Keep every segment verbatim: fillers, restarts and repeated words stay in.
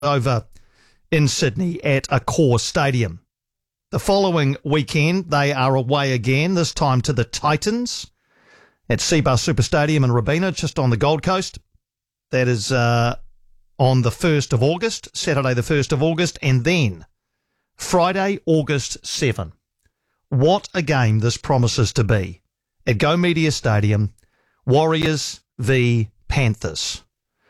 over in Sydney at Accor Stadium. The following weekend, they are away again, this time to the Titans at Cbus Super Stadium in Robina, just on the Gold Coast. That is uh, on the first of August, Saturday the first of August, and then Friday, August seventh. What a game this promises to be. At Go Media Stadium, Warriors v Panthers.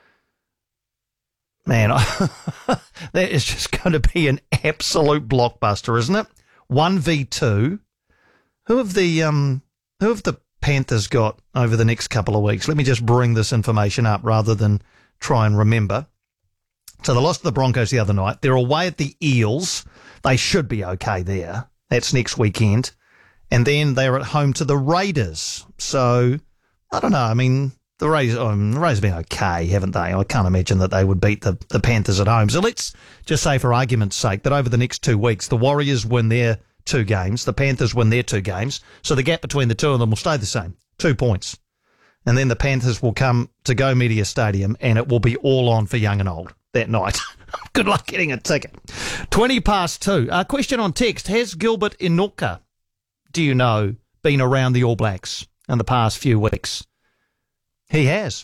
Man, that is just going to be an absolute blockbuster, isn't it? One v two. Who have the um, who have the Panthers got over the next couple of weeks? Let me just bring this information up rather than try and remember. So they lost to the Broncos the other night. They're away at the Eels. They should be okay there. That's next weekend. And then they're at home to the Raiders. So, I don't know. I mean, the Raiders, um, the Raiders have been okay, haven't they? I can't imagine that they would beat the, the Panthers at home. So let's just say, for argument's sake, that over the next two weeks, the Warriors win their two games, the Panthers win their two games. So the gap between the two of them will stay the same, two points. And then the Panthers will come to Go Media Stadium and it will be all on for young and old that night. Good luck getting a ticket. twenty past two. A question on text. Has Gilbert Enoka, do you know, been around the All Blacks in the past few weeks? He has.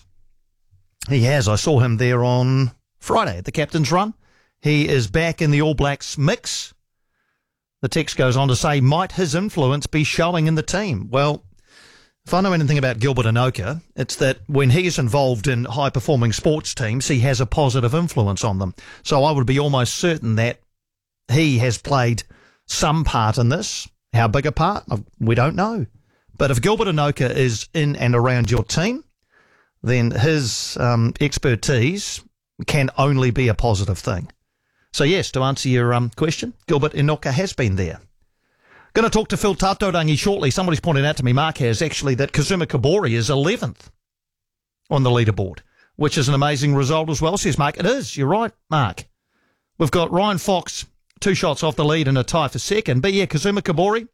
He has. I saw him there on Friday at the captain's run. He is back in the All Blacks mix. The text goes on to say, might his influence be showing in the team? Well, if I know anything about Gilbert Enoka, it's that when he's involved in high-performing sports teams, he has a positive influence on them. So I would be almost certain that he has played some part in this. How big a part? We don't know. But if Gilbert Enoka is in and around your team, then his um, expertise can only be a positive thing. So yes, to answer your um, question, Gilbert Enoka has been there. Going to talk to Phil Tatorangi shortly. Somebody's pointed out to me, Mark has, actually, that Kazuma Kabori is eleventh on the leaderboard, which is an amazing result as well, says Mark. It is, you're right, Mark. We've got Ryan Fox, two shots off the lead and a tie for second. But yeah, Kazuma Kabori,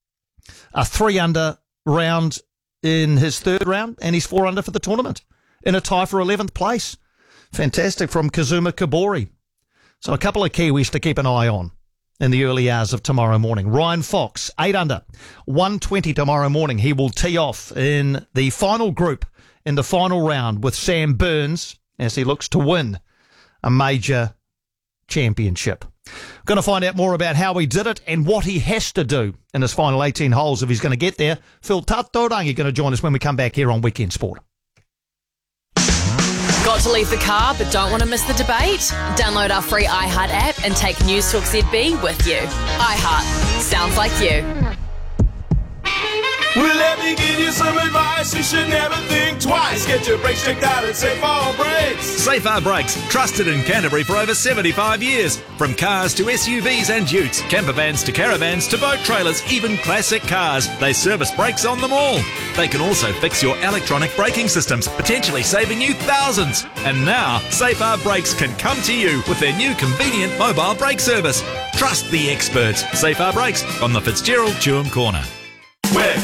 a three under round in his third round, and he's four under for the tournament in a tie for eleventh place. Fantastic from Kazuma Kabori. So a couple of Kiwis to keep an eye on in the early hours of tomorrow morning. Ryan Fox, eight under, one twenty tomorrow morning. He will tee off in the final group in the final round with Sam Burns as he looks to win a major championship. Going to find out more about how he did it and what he has to do in his final eighteen holes if he's going to get there. Phil Tatorangi going to join us when we come back here on Weekend Sport. Got to leave the car but don't want to miss the debate? Download our free iHeart app and take News Talk Z B with you. iHeart. Sounds like you. Well, let me give you some advice. You should never think twice. Get your brakes checked out at Safar Brakes. Safar Brakes, trusted in Canterbury for over seventy-five years. From cars to S U Vs and utes, camper vans to caravans to boat trailers, even classic cars, they service brakes on them all. They can also fix your electronic braking systems, potentially saving you thousands. And now, Safar Brakes can come to you with their new convenient mobile brake service. Trust the experts. Safar Brakes on the Fitzgerald Chewham Corner. Where?